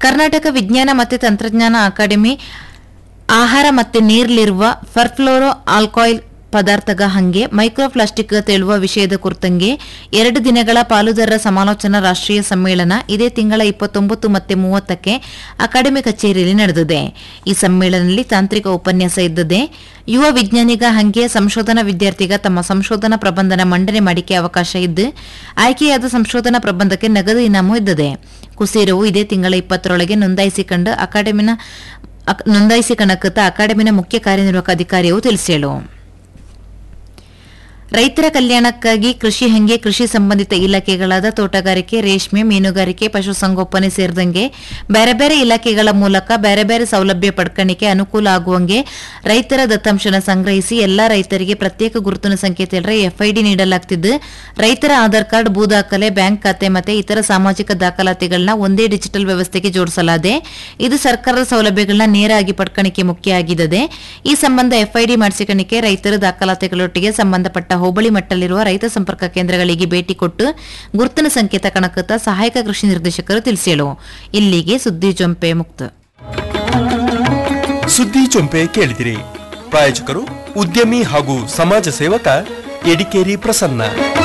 ಕರ್ನಾಟಕ ವಿಜ್ಞಾನ ಮತ್ತು ತಂತ್ರಜ್ಞಾನ ಅಕಾಡೆಮಿ ಆಹಾರ ಮತ್ತು ನೀರ್ಲಿರುವ ಫರ್ಫ್ಲೋರೋ ಆಲ್ಕೋಯಿಲ್ ಪದಾರ್ಥಗ ಹಂಗೆ ಮೈಕ್ರೋಪ್ಲಾಸ್ಟಿಕ್ ತೇಳುವ ವಿಷಯದ ಕುರಿತಂಗೆ 2 ದಿನಗಳ ಪಾಲುದಾರರ ಸಮಾಲೋಚನಾ ರಾಷ್ಟ್ರೀಯ ಸಮ್ಮೇಳನ ಇದೇ ತಿಂಗಳ 29 ಮತ್ತು 30ಕ್ಕೆ ಅಕಾಡೆಮಿ ಕಚೇರಿಯಲ್ಲಿ ನಡೆದಿದೆ. ಈ ಸಮ್ಮೇಳನದಲ್ಲಿ ತಾಂತ್ರಿಕ ಉಪನ್ಯಾಸ ಇದ್ದದೆ. ಯುವ ವಿಜ್ಞಾನಿಗ ಹಂಗೆ ಸಂಶೋಧನಾ ವಿದ್ಯಾರ್ಥಿಗ ತಮ್ಮ ಸಂಶೋಧನಾ ಪ್ರಬಂಧನ ಮಂಡನೆ ಮಾಡಿಕೆ ಅವಕಾಶ ಇದ್ದು ಆಯ್ಕೆಯಾದ ಸಂಶೋಧನಾ ಪ್ರಬಂಧಕ್ಕೆ ನಗದು ಇನಾಮು ಇದ್ದದೆ. ಕುಸೀರವು ಇದೇ ತಿಂಗಳ 20ರೊಳಗೆ ನೋಂದಾಯಿಸಿಕಣಕತ್ತ ಅಕಾಡೆಮಿನ ಮುಖ್ಯ ಕಾರ್ಯನಿರ್ವಾಹಕ ಅಧಿಕಾರಿಯು ತಿಳಿಸೇಳು. ರೈತರ ಕಲ್ಯಾಣಕ್ಕಾಗಿ ಕೃಷಿ ಹಂಗೆ ಕೃಷಿ ಸಂಬಂಧಿತ ಇಲಾಖೆಗಳಾದ ತೋಟಗಾರಿಕೆ, ರೇಷ್ಮೆ, ಮೀನುಗಾರಿಕೆ, ಪಶುಸಂಗೋಪನೆ ಸೇರಿದಂಗೆ ಬೇರೆ ಬೇರೆ ಇಲಾಖೆಗಳ ಮೂಲಕ ಬೇರೆ ಬೇರೆ ಸೌಲಭ್ಯ ಪಡ್ಕಣಿಕೆ ಅನುಕೂಲ ಆಗುವಂಗೆ ರೈತರ ದತ್ತಾಂಶನ ಸಂಗ್ರಹಿಸಿ ಎಲ್ಲಾ ರೈತರಿಗೆ ಪ್ರತ್ಯೇಕ ಗುರುತಿನ ಸಂಖ್ಯೆ ಎಫ್ಐಡಿ ನೀಡಲಾಗುತ್ತಿದ್ದು, ರೈತರ ಆಧಾರ್ ಕಾರ್ಡ್, ಭೂ ದಾಖಲೆ, ಬ್ಯಾಂಕ್ ಖಾತೆ ಮತ್ತು ಇತರ ಸಾಮಾಜಿಕ ದಾಖಲಾತಿಗಳನ್ನ ಒಂದೇ ಡಿಜಿಟಲ್ ವ್ಯವಸ್ಥೆಗೆ ಜೋಡಿಸಲಾಗಿದೆ. ಇದು ಸರ್ಕಾರದ ಸೌಲಭ್ಯಗಳನ್ನ ನೇರವಾಗಿ ಪಡ್ಕಣಿಕೆ ಮುಖ್ಯ ಆಗಿದ್ದದೆ. ಈ ಸಂಬಂಧ ಎಫ್ಐಡಿ ಮಾಡಿಸಿಕಣಿಕೆ ರೈತರ ದಾಖಲಾತಿಗಳೊಟ್ಟಿಗೆ ಸಂಬಂಧಪಟ್ಟ ಹೋಬಳಿ ಮಟ್ಟದಲ್ಲಿರುವ ರೈತ ಸಂಪರ್ಕ ಕೇಂದ್ರಗಳಿಗೆ ಭೇಟಿ ಕೊಟ್ಟು ಗುರುತಿನ ಸಂಕೇತ ಕಣಕತ್ತ ಸಹಾಯಕ ಕೃಷಿ ನಿರ್ದೇಶಕರು ತಿಳಿಸೇಳು. ಇಲ್ಲಿಗೆ ಸುದ್ದಿ ಚೊಂಪೆ ಮುಕ್ತ. ಸುದ್ದಿ ಚೊಂಪೆ ಕೇಳಿದಿರಿ. ಪ್ರಾಯೋಜಕರು ಉದ್ಯಮಿ ಹಾಗೂ ಸಮಾಜ ಸೇವಕ ಎಡಿಕೇರಿ ಪ್ರಸನ್ನ.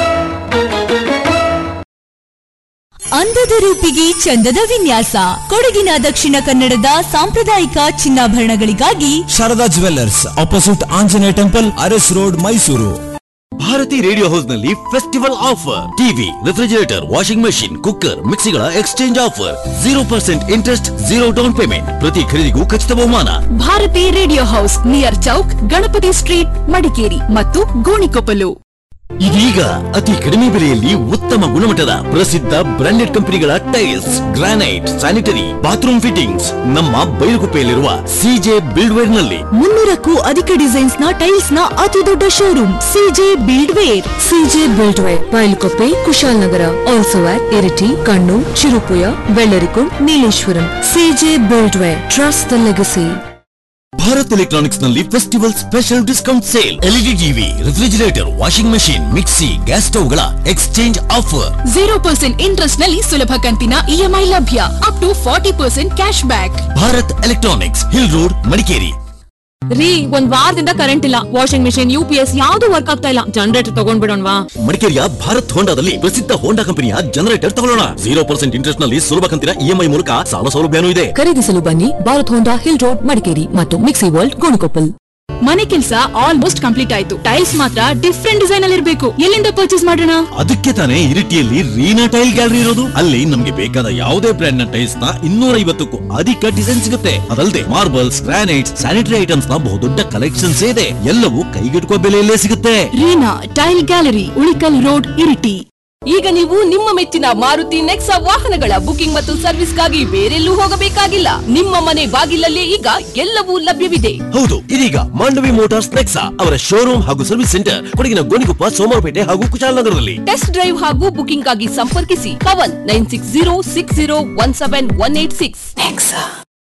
ಅಂದದ ರೂಪಿಗೆ ಚಂದದ ವಿನ್ಯಾಸ, ಕೊಡಗಿನ ದಕ್ಷಿಣ ಕನ್ನಡದ ಸಾಂಪ್ರದಾಯಿಕ ಚಿನ್ನಾಭರಣಗಳಿಗಾಗಿ Sharada jewellers, opposite Anjaneya temple, Aras road, Mysuru. Bharati radio house ನಲ್ಲಿ festival offer. TV, refrigerator, washing machine, cooker, ಮಿಕ್ಸಿಗಳ exchange offer. 0% interest, 0 down payment. ಪ್ರತಿ ಖರೀದಿಗೂ ಖಚಿತ ಬಹುಮಾನ. Bharati radio house, near Chowk, Ganapati street, Madikeri ಮತ್ತು ಗೋಣಿಕೊಪ್ಪಲು. ಇದೀಗ ಅತಿ ಕಡಿಮೆ ಬೆಲೆಯಲ್ಲಿ ಉತ್ತಮ ಗುಣಮಟ್ಟದ ಪ್ರಸಿದ್ಧ ಬ್ರಾಂಡೆಡ್ ಕಂಪನಿಗಳ tiles, granite, sanitary, bathroom fittings ನಮ್ಮ ಬೈಲುಗುಪ್ಪೆಯಲ್ಲಿರುವ ಸಿಜೆ ಬಿಲ್ಡ್ವೇರ್ ನಲ್ಲಿ. 300ಕ್ಕೂ ಅಧಿಕ ಡಿಸೈನ್ಸ್ ನ ಟೈಲ್ಸ್ ನ ಅತಿ ದೊಡ್ಡ showroom CJ ಬಿಲ್ಡ್ವೇರ್. CJ ಬಿಲ್ಡ್ವೇರ್, ಬೈಲುಗುಪ್ಪೆ, Kushalnagar, also at Iritty, Kannur, Cherupuzha, Vellarikundu, Nileshwaram. CJ ಬಿಲ್ಡ್ವೇರ್, trust the legacy. Bharat electronics ನಲ್ಲಿ festival special discount sale. LED TV, refrigerator, washing machine, mixie, gas ಸ್ಟವ್ಗಳ exchange offer. 0% interest ನಲ್ಲಿ ಸುಲಭ ಕಂತಿನ ಇಎಂಐ ಲಭ್ಯ. Up to 40% cash back. Bharat electronics, hill road, Madikeri. ರೀ, ಒಂದ್ ವಾರದಿಂದ current ಇಲ್ಲ. Washing machine, UPS ಯಾವ್ದು ವರ್ಕ್ ಆಗ್ತಾ ಇಲ್ಲ. ಜನರೇಟರ್ ತಗೊಂಡ್ಬಿಡೋಣವಾ? ಮಡಿಕೇರಿಯ ಭಾರತ್ ಹೋಂಡಾದಲ್ಲಿ ಪ್ರಸಿದ್ಧ ಹೋಂಡಾ ಕಂಪನಿಯ ಜನರೇಟರ್ ತಗೊಳ್ಳೋಣ. 0% ಇಂಟ್ರೆಸ್ಟ್ ನಲ್ಲಿ ಸುಲಭ ಕಂತಿನ ಇಎಂಐ ಮೂಲಕ ಸಾಲ ಸೌಲಭ್ಯನೂ ಇದೆ. ಖರೀದಿಸಲು ಬನ್ನಿ ಭಾರತ್ ಹೋಂಡಾ, ಹಿಲ್ ರೋಡ್, ಮಡಿಕೇರಿ ಮತ್ತು ಮಿಕ್ಸಿ ವರ್ಲ್ಡ್, ಗೋಣಿಕೊಪ್ಪಲ್. ಮನೆ ಕೆಲಸ ಆಲ್ಮೋಸ್ಟ್ ಕಂಪ್ಲೀಟ್ ಆಯ್ತು. ಟೈಲ್ಸ್ ಮಾತ್ರ ಡಿಫ್ರೆಂಟ್ ಡಿಸೈನ್ ಅಲ್ಲಿ ಇರಬೇಕು. ಎಲ್ಲಿಂದ ಪರ್ಚೇಸ್ ಮಾಡೋಣ? ಅದಕ್ಕೆ ತಾನೇ ಇರಿಟಿಯಲ್ಲಿ ರೀನಾ ಟೈಲ್ ಗ್ಯಾಲರಿ ಇರೋದು. ಅಲ್ಲಿ ನಮ್ಗೆ ಬೇಕಾದ ಯಾವುದೇ ಬ್ರ್ಯಾಂಡ್ ನ ಟೈಲ್ಸ್ ನ 250ಕ್ಕೂ ಅಧಿಕ ಡಿಸೈನ್ ಸಿಗುತ್ತೆ. ಅದಲ್ಲದೆ ಮಾರ್ಬಲ್ಸ್, ಗ್ರಾನೈಟ್ಸ್, ಸ್ಯಾನಿಟರಿ ಐಟಮ್ಸ್ ನ ಬಹುದೊಡ್ಡ ಕಲೆಕ್ಷನ್ಸ್ ಇದೆ. ಎಲ್ಲವೂ ಕೈಗೆಟುಕುವ ಬೆಲೆಯಲ್ಲೇ ಸಿಗುತ್ತೆ. Reena tail gallery, Ulikkal road, Iritty. ಈಗ ನೀವು ನಿಮ್ಮ ಮೆಚ್ಚಿನ ಮಾರುತಿ ನೆಕ್ಸಾ ವಾಹನಗಳ ಬುಕಿಂಗ್ ಮತ್ತು ಸರ್ವಿಸ್ಗಾಗಿ ಬೇರೆಲ್ಲೂ ಹೋಗಬೇಕಾಗಿಲ್ಲ. ನಿಮ್ಮ ಮನೆ ಬಾಗಿಲಲ್ಲೇ ಈಗ ಎಲ್ಲವೂ ಲಭ್ಯವಿದೆ. ಹೌದು, ಇದೀಗ ಮಾಂಡವಿ ಮೋಟಾರ್ಸ್ ನೆಕ್ಸಾ ಅವರ ಶೋರೂಮ್ ಹಾಗೂ ಸರ್ವಿಸ್ ಸೆಂಟರ್ ಕೊಡಗಿನ ಗೋಣಿಕೊಪ್ಪ, ಸೋಮವಾರಪೇಟೆ ಹಾಗೂ ಕುಶಾಲನಗರದಲ್ಲಿ. ಟೆಸ್ಟ್ ಡ್ರೈವ್ ಹಾಗೂ ಬುಕಿಂಗ್ ಆಗಿ ಸಂಪರ್ಕಿಸಿ 96060171886.